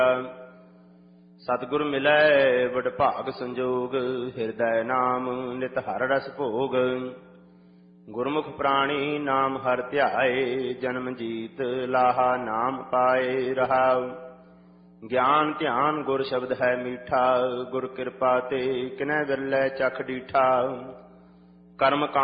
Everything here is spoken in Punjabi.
ਸਤਿਗੁਰ ਮਿਲੈ ਵਡ ਭਾਗ ਸੰਜੋਗ, ਹਿਰਦੈ ਨਾਮ ਨਿਤ ਹਰ ਰਸ ਭੋਗ। ਗੁਰਮੁਖ ਪ੍ਰਾਣੀ ਨਾਮ ਹਰਿ ਧਿਆਏ, ਜਨਮ ਜੀਤ ਲਾਹਾ ਨਾਮ ਪਾਏ ਰਹਾਉ। ਗਿਆਨ ਧਿਆਨ ਗੁਰ ਸ਼ਬਦ ਹੈ ਮੀਠਾ, ਗੁਰ ਕਿਰਪਾ ਤੇ ਕਿਨੈ ਵਿਰਲੇ ਚਖ ਡੀਠਾ। ਕਰਮ